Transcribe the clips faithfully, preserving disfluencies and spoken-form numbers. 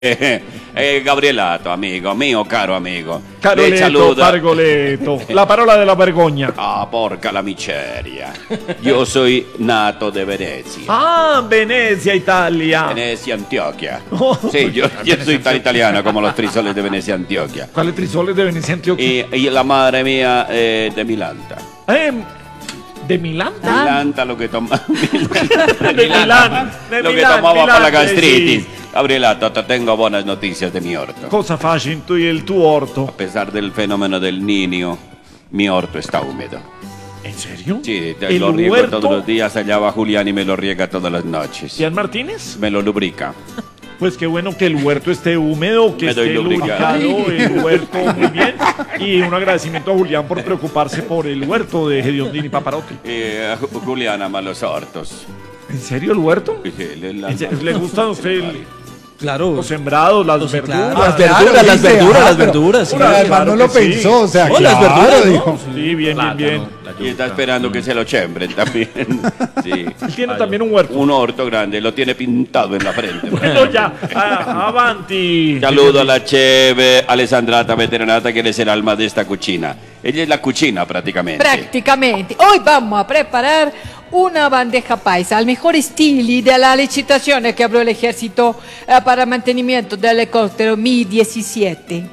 Eh, eh, Gabrielato, amico, mio caro amico. Caroletto, saluda. Pargoletto, la parola della vergogna. Ah, porca la miseria. Io soy nato de Venezia. Ah, Venezia, Italia. Venecia, Antioquia. Oh. Sí, yo, yo soy tan italiano como los trisoles de Venecia, Antioquia. ¿Cuáles trisoles de Venecia, Antioquia? Y, y la madre mía eh, de Milanta. Eh, ¿De Milán? Milanta lo que tomaba. De Milán, de Lo que Milán, tomaba para la Milán, gastritis. sì. Gabrielato, te tengo buenas noticias de mi orto. Cosa faccio in tu, il tuo orto? A pesar del fenómeno del niño, mi orto está húmedo. ¿En serio? Sí, te ¿El lo riego huerto? todos los días. Allá va Julián y me lo riega todas las noches. ¿Cian Martínez? Me lo lubrica. Pues qué bueno que el huerto esté húmedo, que Me doy esté lubricado. lubricado, el huerto muy bien. Y un agradecimiento a Julián por preocuparse por el huerto de Hediondini Paparotti. Eh, Ju- Julián ama los hortos. ¿En serio el huerto? Sí, le- la- ¿En serio? ¿Le gustan a usted el- Claro. los sembrados, las Sí, verduras? claro. Las Claro, verduras, las dice, verduras, ah, las pero- verduras. sí. Claro, Además claro no lo que sí. pensó, o sea, Oh, las claro, verduras, ¿no? dijo. Sí, bien, bien, bien. Y está esperando que se lo chembren también. Sí. Él tiene también un huerto. Un orto grande, lo tiene pintado en la frente. Bueno, ya, ah, avanti. Saludo a la cheve Alessandrata Veteranata, que es el alma de esta cucina. Ella es la cucina prácticamente. Prácticamente. Hoy vamos a preparar una bandeja paisa al mejor estilo de la licitación que abrió el ejército eh, para mantenimiento del helicóptero Mi diecisiete.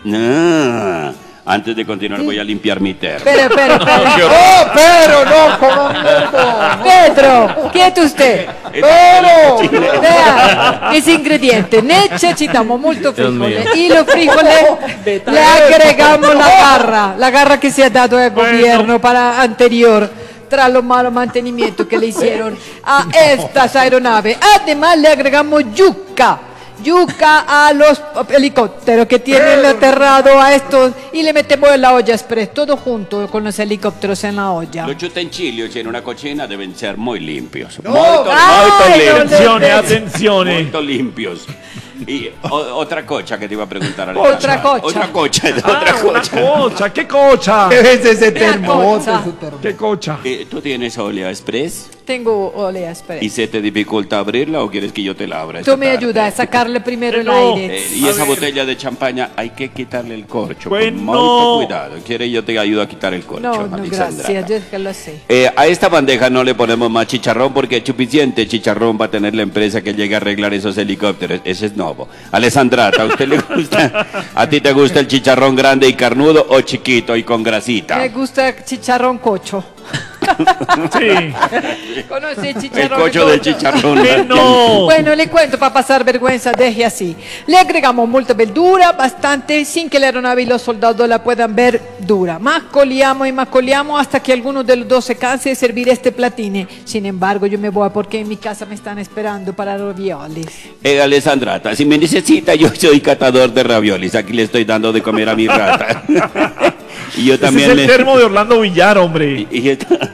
Ah, antes de continuar voy a limpiar mi termo. Espera, espera, espera. ¡Oh, pero no, comandante! Pedro, quieto usted. ¡Pero! Vea, los ingredientes. Necesitamos mucho frijoles. Y los frijoles le agregamos la garra. La garra que se ha dado al Bueno. gobierno para anterior. Tras los malos mantenimientos que le hicieron a estas aeronaves. Además le agregamos yuca. Yuca a los helicópteros que tienen aterrado a estos y le metemos en la olla express, todo junto con los helicópteros en la olla. Los utensilios en una cocina deben ser muy limpios. No. Molto, Ay, molto no, limpios. Attenzione, attenzione. Molto limpios. Y o- otra cocha que te iba a preguntar. Otra Alejandra. cocha. Otra cocha. Ah, otra una cocha. cocha, ¿qué cocha? ¿Qué es ese Una termobote? cosa. ese termo- ¿Qué cocha? Eh, ¿Tú tienes olea express? Tengo olea express. ¿Y se te dificulta abrirla o quieres que yo te la abra? esta Tú me tarde? ayudas a sacarle primero el No. aire. Eh, y A esa ver. botella de champaña hay que quitarle el corcho. Bueno. Con mucho cuidado. ¿Quieres yo te ayudo a quitar el corcho? No, no, Alexandra? gracias, yo es que lo sé. Eh, a esta bandeja no le ponemos más chicharrón porque es suficiente chicharrón va a tener la empresa que llegue a arreglar esos helicópteros. Ese es nuevo. Alessandrata, ¿a usted le gusta? ¿A ti te gusta el chicharrón grande y carnudo o chiquito y con grasita? Me gusta el chicharrón cocho. Sí. ¿Conoce el El chicharrón cocho de chicharrón. Que no. Bueno, le cuento para pasar vergüenza, deje así. Le agregamos mucha verdura, bastante, sin que la aeronave y los soldados la puedan ver dura. Mascoliamos y mascoliamos hasta que alguno de los dos se canse de servir este platine. Sin embargo, yo me voy porque en mi casa me están esperando para raviolis. Eh, Alessandrata, si me necesita, yo soy catador de raviolis. Aquí le estoy dando de comer a mi rata. Y yo Ese también es el me... termo de Orlando Villar, hombre. y yo,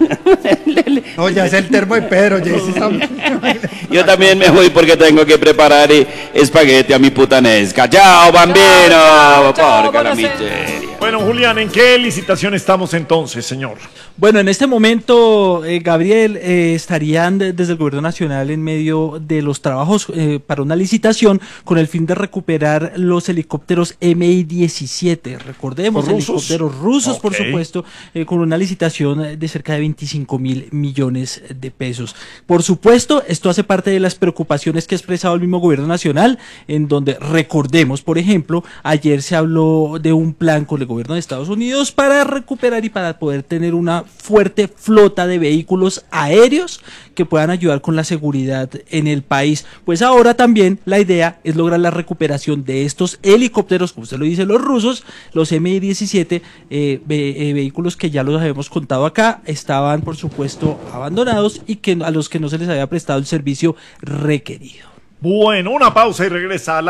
No, ya es el termo de Pedro, ya es esa- yo también me voy porque tengo que preparar eh, espagueti a mi putanesca. ¡Chao, bambino! Chao, chao, Porca la buonasera. miseria. Bueno, Julián, ¿en qué licitación estamos entonces, señor? Bueno, en este momento, eh, Gabriel, eh, estarían de- desde el Gobierno Nacional en medio de los trabajos eh, para una licitación con el fin de recuperar los helicópteros M I diecisiete. Recordemos, ¿Rusos? helicópteros rusos, por Ok. supuesto, eh, con una licitación de cerca de veinticinco mil millones de pesos. Por supuesto, esto hace parte de las preocupaciones que ha expresado el mismo Gobierno Nacional, en donde, recordemos, por ejemplo, ayer se habló de un plan con el Gobierno de Estados Unidos para recuperar y para poder tener una fuerte flota de vehículos aéreos que puedan ayudar con la seguridad en el país. Pues ahora también la idea es lograr la recuperación de estos helicópteros, como usted lo dice, los rusos, los M I diecisiete, eh, ve- eh, vehículos que ya los habíamos contado acá, estaban por supuesto abandonados y que a los que no se les había prestado el servicio requerido. Bueno, una pausa y regresa a la